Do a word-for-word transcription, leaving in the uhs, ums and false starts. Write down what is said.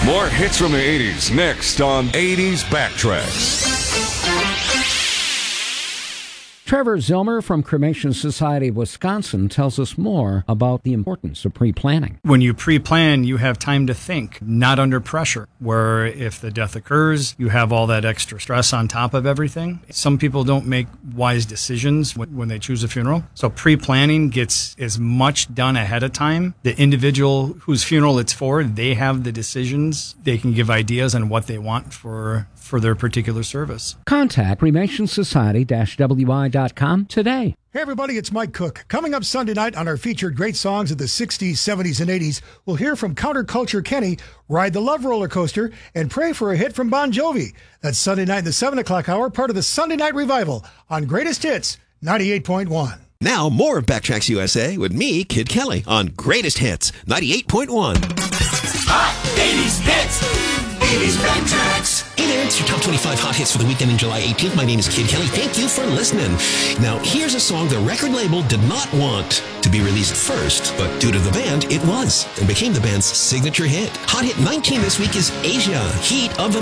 More hits from the eighties next on eighties Backtracks. Trevor Zilmer from Cremation Society of Wisconsin tells us more about the importance of pre-planning. When you pre-plan, you have time to think, not under pressure, where if the death occurs, you have all that extra stress on top of everything. Some people don't make wise decisions when they choose a funeral. So pre-planning gets as much done ahead of time. The individual whose funeral it's for, they have the decisions. They can give ideas on what they want for for their particular service. Contact cremation society dash w i dot com today. Hey everybody, it's Mike Cook. Coming up Sunday night on our featured great songs of the sixties, seventies, and eighties, we'll hear from Counterculture Kenny, Ride the Love Roller Coaster, and Pray for a Hit from Bon Jovi. That's Sunday night in the seven o'clock hour, part of the Sunday Night Revival on Greatest Hits ninety-eight point one. Now more of Backtracks U S A with me, Kid Kelly, on Greatest Hits ninety-eight point one. Hot eighties hits, eighties Backtracks. Hey there, it's your top twenty-five hot hits for the weekend in July eighteenth. My name is Kid Kelly. Thank you for listening. Now, here's a song the record label did not want to be released first, but due to the band, it was, and became the band's signature hit. Hot hit nineteen this week is Asia, Heat of the